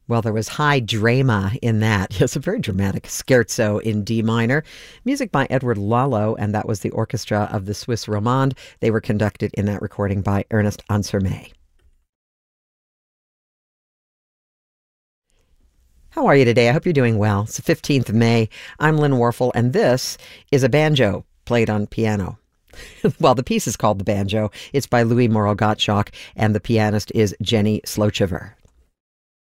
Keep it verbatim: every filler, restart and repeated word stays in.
Well, there was high drama in that. Yes, a very dramatic scherzo in D minor. Music by Edward Lalo, and that was the orchestra of the Swiss Romande. They were conducted in that recording by Ernest Ansermet. How are you today? I hope you're doing well. It's the fifteenth of May. I'm Lynn Warfel, and this is a banjo played on piano. Well, the piece is called The Banjo. It's by Louis Moreau Gottschalk, and the pianist is Jenny Slochever.